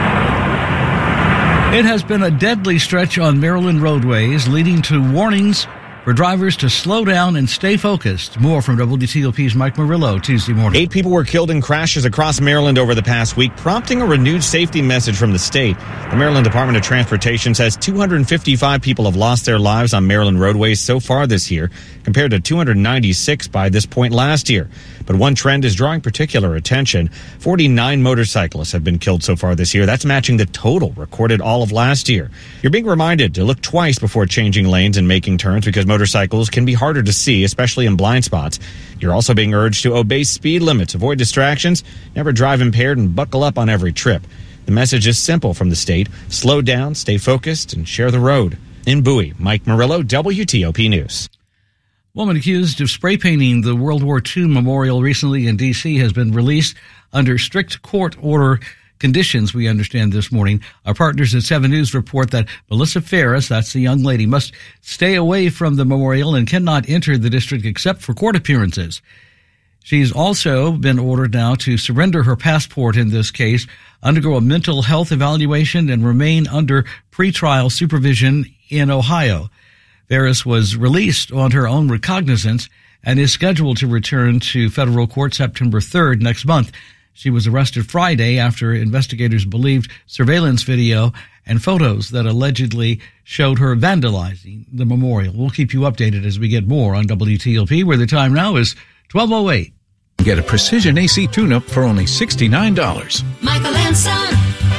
It has been a deadly stretch on Maryland roadways, leading to warnings for drivers to slow down and stay focused. More from WTOP's Mike Murillo Tuesday morning. 8 people were killed in crashes across Maryland over the past week, prompting a renewed safety message from the state. The Maryland Department of Transportation says 255 people have lost their lives on Maryland roadways so far this year, compared to 296 by this point last year. But one trend is drawing particular attention. 49 motorcyclists have been killed so far this year. That's matching the total recorded all of last year. You're being reminded to look twice before changing lanes and making turns because motorcycles can be harder to see, especially in blind spots. You're also being urged to obey speed limits, avoid distractions, never drive impaired, and buckle up on every trip. The message is simple from the state. Slow down, stay focused, and share the road. In Bowie, Mike Murillo, WTOP News. Woman accused of spray painting the World War II memorial recently in D.C. has been released under strict court order conditions, we understand this morning. Our partners at 7 News report that Melissa Ferris, that's the young lady, must stay away from the memorial and cannot enter the district except for court appearances. She's also been ordered now to surrender her passport in this case, undergo a mental health evaluation, and remain under pretrial supervision in Ohio. Ferris was released on her own recognizance and is scheduled to return to federal court September 3rd next month. She was arrested Friday after investigators believed surveillance video and photos that allegedly showed her vandalizing the memorial. We'll keep you updated as we get more on WTOP, where the time now is 12:08. Get a precision AC tune-up for only $69. Michael and Son.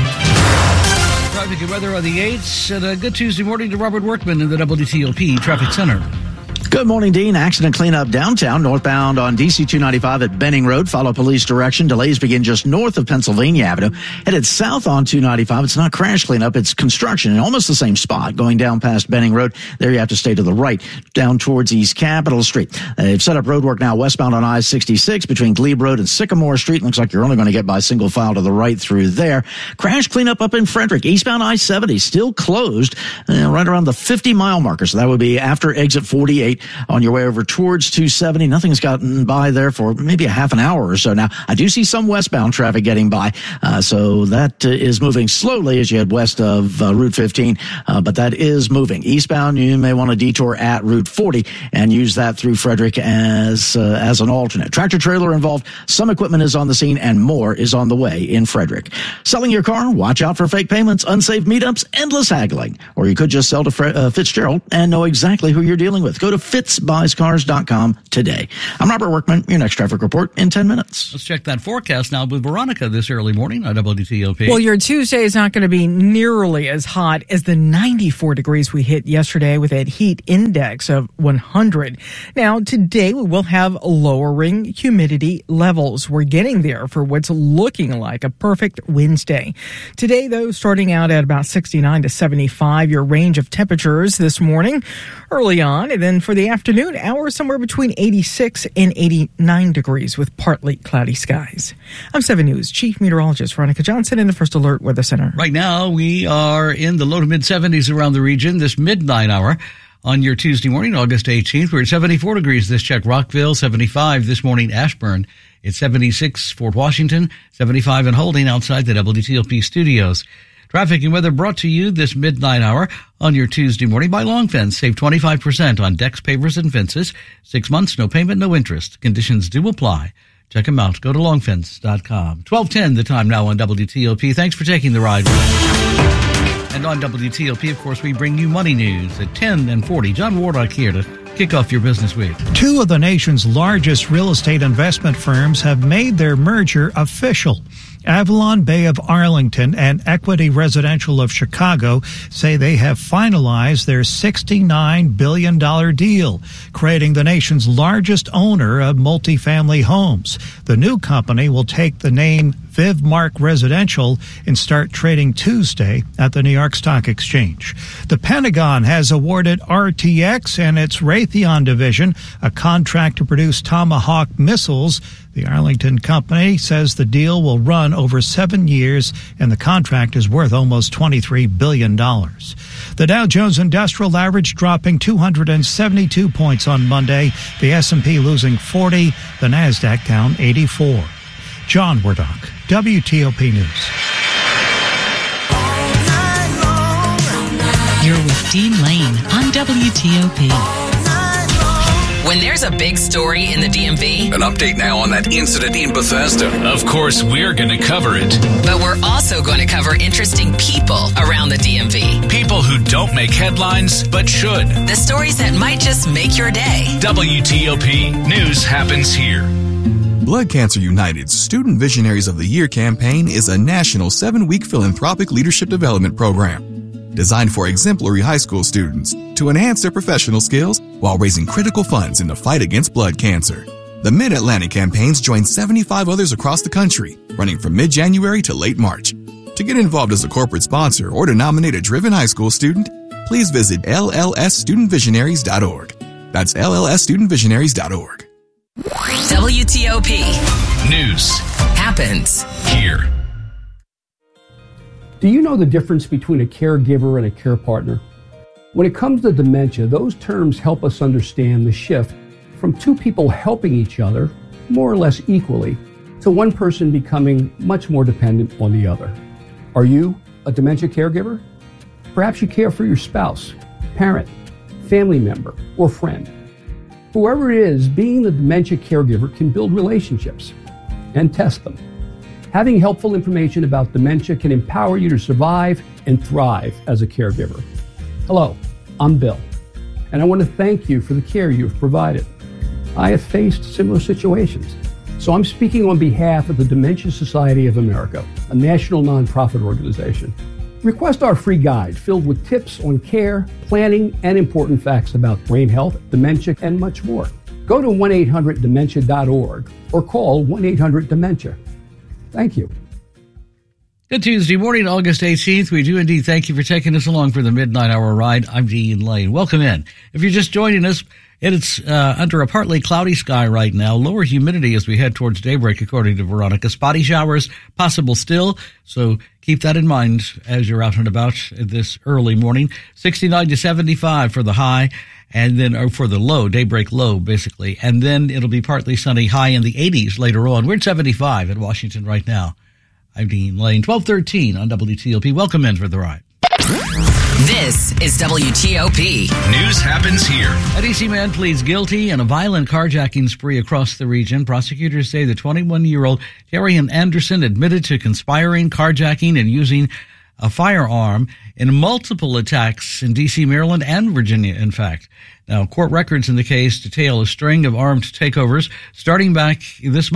Traffic and weather on the 8s, and a good Tuesday morning to Robert Workman in the WTOP Traffic Center. Good morning, Dean. Accident cleanup downtown, northbound on DC 295 at Benning Road. Follow police direction. Delays begin just north of Pennsylvania Avenue. Headed south on 295. It's not crash cleanup. It's construction in almost the same spot. Going down past Benning Road. There you have to stay to the right, down towards East Capitol Street. They've set up road work now westbound on I-66 between Glebe Road and Sycamore Street. Looks like you're only going to get by single file to the right through there. Crash cleanup up in Frederick. Eastbound I-70 still closed right around the 50-mile marker. So that would be after exit 48. 238 on your way over towards 270. Nothing's gotten by there for maybe a half an hour or so now. I do see some westbound traffic getting by, so that is moving slowly as you head west of Route 15, but that is moving. Eastbound, you may want to detour at Route 40 and use that through Frederick as an alternate. Tractor trailer involved, some equipment is on the scene, and more is on the way in Frederick. Selling your car? Watch out for fake payments, unsafe meetups, endless haggling. Or you could just sell to Fitzgerald and know exactly who you're dealing with. Go to fitzbuyscars.com today. I'm Robert Workman, your next traffic report in 10 minutes. Let's check that forecast now with Veronica this early morning on WTOP. Well, your Tuesday is not going to be nearly as hot as the 94 degrees we hit yesterday with that heat index of 100. Now, today we will have lowering humidity levels. We're getting there for what's looking like a perfect Wednesday. Today, though, starting out at about 69 to 75, your range of temperatures this morning early on. And then for the afternoon hours, somewhere between 86 and 89 degrees with partly cloudy skies. I'm 7 News Chief Meteorologist Veronica Johnson in the First Alert Weather Center. Right now, we are in the low to mid 70s around the region this midnight hour. On your Tuesday morning, August 18th, we're at 74 degrees this check. Rockville, 75 this morning. Ashburn, it's 76. Fort Washington, 75 and holding outside the WTOP studios. Traffic and weather brought to you this midnight hour on your Tuesday morning by Long Fence. Save 25% on decks, pavers, and fences. 6 months, no payment, no interest. Conditions do apply. Check them out. Go to longfence.com. 12:10 the time now on WTOP. Thanks for taking the ride with us. And on WTOP, of course, we bring you money news at 10 and 40. John Wardock here to kick off your business week. Two of the nation's largest real estate investment firms have made their merger official. Avalon Bay of Arlington and Equity Residential of Chicago say they have finalized their $69 billion deal, creating the nation's largest owner of multifamily homes. The new company will take the name Vivmark Residential and start trading Tuesday at the New York Stock Exchange. The Pentagon has awarded RTX and its Raytheon division a contract to produce Tomahawk missiles. The Arlington company says the deal will run over 7 years, and the contract is worth almost $23 billion. The Dow Jones Industrial Average dropping 272 points on Monday, the S&P losing 40, the NASDAQ down 84. John Wardock, WTOP News. You're with Dean Lane on WTOP. When there's a big story in the DMV. An update now on that incident in Bethesda. Of course, we're going to cover it. But we're also going to cover interesting people around the DMV. People who don't make headlines, but should. The stories that might just make your day. WTOP News happens here. Blood Cancer United's Student Visionaries of the Year campaign is a national 7-week philanthropic leadership development program designed for exemplary high school students to enhance their professional skills while raising critical funds in the fight against blood cancer. The Mid-Atlantic campaigns join 75 others across the country, running from mid-January to late March. To get involved as a corporate sponsor or to nominate a driven high school student, please visit llsstudentvisionaries.org. That's llsstudentvisionaries.org. WTOP. News happens here. Do you know the difference between a caregiver and a care partner? When it comes to dementia, those terms help us understand the shift from two people helping each other, more or less equally, to one person becoming much more dependent on the other. Are you a dementia caregiver? Perhaps you care for your spouse, parent, family member, or friend. Whoever it is, being the dementia caregiver can build relationships and test them. Having helpful information about dementia can empower you to survive and thrive as a caregiver. Hello, I'm Bill, and I want to thank you for the care you've provided. I have faced similar situations, so I'm speaking on behalf of the Dementia Society of America, a national nonprofit organization. Request our free guide filled with tips on care, planning, and important facts about brain health, dementia, and much more. Go to 1-800-DEMENTIA.org or call 1-800-DEMENTIA. Thank you. Good Tuesday morning, August 18th. We do indeed thank you for taking us along for the midnight hour ride. I'm Dean Lane. Welcome in. If you're just joining us, it's under a partly cloudy sky right now. Lower humidity as we head towards daybreak, according to Veronica. Spotty showers possible still, so keep that in mind as you're out and about this early morning. 69 to 75 for the high, and then for the low, daybreak low, basically. And then it'll be partly sunny, high in the 80s later on. We're at 75 in Washington right now. I'm Dean Lane, 1213 on WTOP. Welcome in for the ride. This is WTOP. News happens here. A D.C. man pleads guilty in a violent carjacking spree across the region. Prosecutors say the 21-year-old Darian Anderson admitted to conspiring, carjacking, and using a firearm in multiple attacks in D.C., Maryland, and Virginia, in fact. Now, court records in the case detail a string of armed takeovers starting back this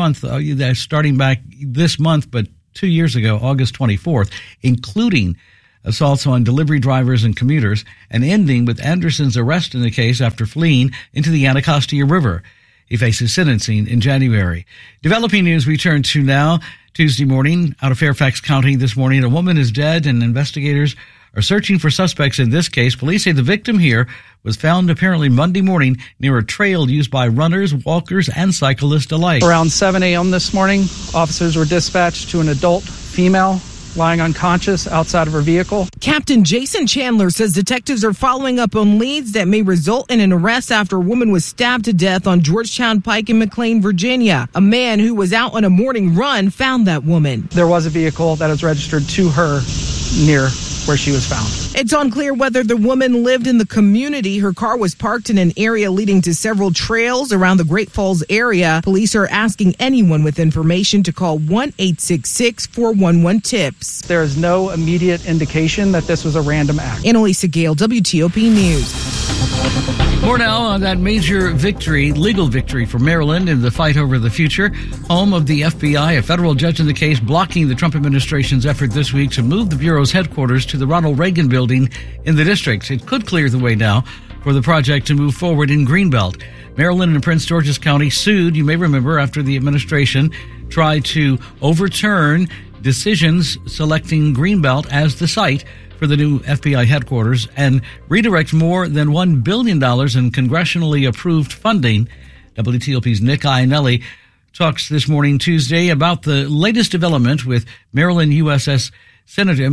month, but 2 years ago, August 24th, including assaults on delivery drivers and commuters, and ending with Anderson's arrest in the case after fleeing into the Anacostia River. He faces sentencing in January. Developing news we turn to now. Tuesday morning, out of Fairfax County this morning, a woman is dead and investigators are searching for suspects in this case. Police say the victim here was found apparently Monday morning near a trail used by runners, walkers, and cyclists alike. Around 7 a.m. this morning, officers were dispatched to an adult female lying unconscious outside of her vehicle. Captain Jason Chandler says detectives are following up on leads that may result in an arrest after a woman was stabbed to death on Georgetown Pike in McLean, Virginia. A man who was out on a morning run found that woman. There was a vehicle that was registered to her near where she was found. It's unclear whether the woman lived in the community. Her car was parked in an area leading to several trails around the Great Falls area. Police are asking anyone with information to call 1-866-411-TIPS. There is no immediate indication that this was a random act. Annalisa Gale, WTOP News. More now on that major victory, legal victory for Maryland in the fight over the future. Home of the FBI, a federal judge in the case blocking the Trump administration's effort this week to move the Bureau's headquarters to the Ronald Reagan building in the district. It could clear the way now for the project to move forward in Greenbelt. Maryland and Prince George's County sued, you may remember, after the administration tried to overturn decisions selecting Greenbelt as the site for the new FBI headquarters and redirect more than $1 billion in congressionally approved funding. WTOP's Nick Iannelli talks this morning, Tuesday, about the latest development with Maryland U.S. Senator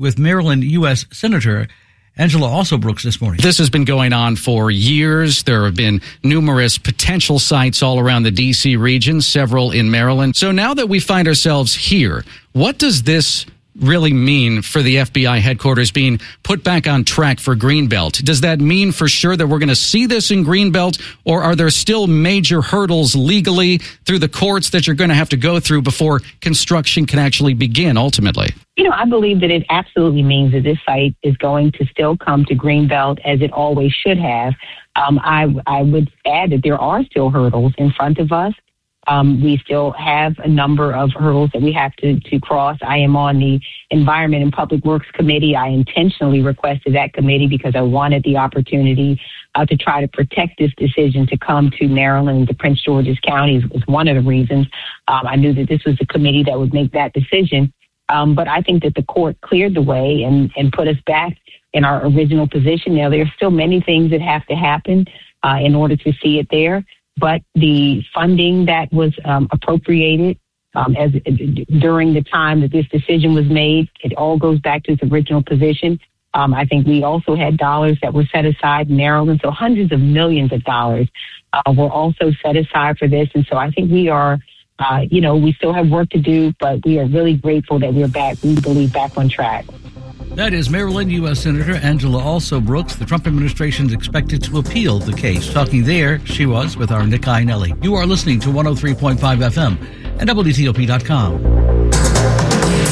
Angela Alsobrooks this morning. This has been going on for years. There have been numerous potential sites all around the D.C. region, several in Maryland. So now that we find ourselves here, what does this really mean for the FBI headquarters being put back on track for Greenbelt? Does that mean for sure that we're going to see this in Greenbelt, or are there still major hurdles legally through the courts that you're going to have to go through before construction can actually begin ultimately? You know, I believe that it absolutely means that this site is going to still come to Greenbelt as it always should have. I would add that there are still hurdles in front of us. We still have a number of hurdles that we have to cross. I am on the Environment and Public Works Committee. I intentionally requested that committee because I wanted the opportunity to try to protect this decision to come to Maryland, to Prince George's County was one of the reasons. I knew that this was a committee that would make that decision. But I think that the court cleared the way and put us back in our original position. Now, there are still many things that have to happen in order to see it there. But the funding that was appropriated during the time that this decision was made, it all goes back to its original position. I think we also had dollars that were set aside in Maryland, so hundreds of millions of dollars were also set aside for this. And so I think we are, we still have work to do, but we are really grateful that we're back, we believe, back on track. That is Maryland U.S. Senator Angela Alsobrooks. The Trump administration is expected to appeal the case. Talking there, she was with our Nick Iannelli. You are listening to 103.5 FM and WTOP.com.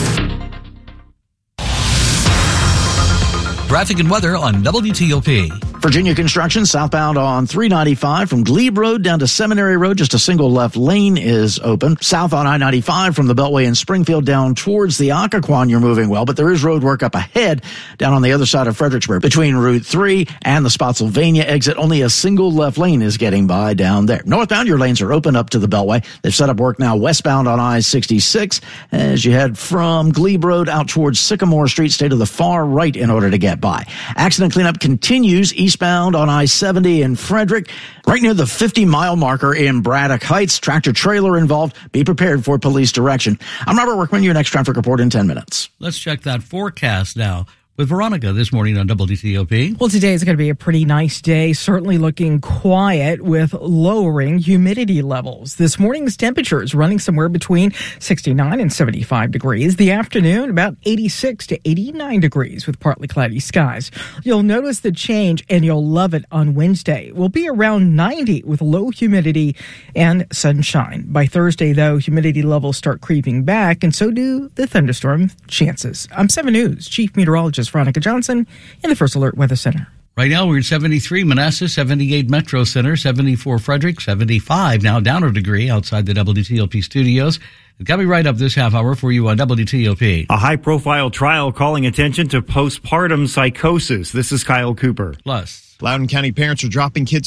Traffic and weather on WTOP. Virginia construction southbound on 395 from Glebe Road down to Seminary Road. Just a single left lane is open. South on I-95 from the Beltway in Springfield down towards the Occoquan, you're moving well, but there is road work up ahead down on the other side of Fredericksburg. Between Route 3 and the Spotsylvania exit, only a single left lane is getting by down there. Northbound, your lanes are open up to the Beltway. They've set up work now westbound on I-66 as you head from Glebe Road out towards Sycamore Street. Stay to the far right in order to get by. Accident cleanup continues eastbound on I-70 in Frederick, right near the 50-mile marker in Braddock Heights. Tractor trailer involved. Be prepared for police direction. I'm Robert Workman, your next traffic report in 10 minutes. Let's check that forecast now with Veronica this morning on WTOP. Well, today is going to be a pretty nice day, certainly looking quiet with lowering humidity levels. This morning's temperature is running somewhere between 69 and 75 degrees. The afternoon, about 86 to 89 degrees with partly cloudy skies. You'll notice the change and you'll love it on Wednesday. We'll be around 90 with low humidity and sunshine. By Thursday, though, humidity levels start creeping back, and so do the thunderstorm chances. I'm 7 News Chief Meteorologist Veronica Johnson in the First Alert Weather Center. Right now we're at 73 Manassas, 78 Metro Center, 74 Frederick, 75 now down a degree outside the WTOP studios. Coming right up this half hour for you on WTOP. A high-profile trial calling attention to postpartum psychosis. This is Kyle Cooper. Plus, Loudoun County parents are dropping kids